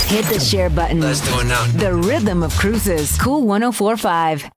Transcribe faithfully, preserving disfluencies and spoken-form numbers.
Hit the share button. Let's do it now. The rhythm of cruises. Cool one oh four point five.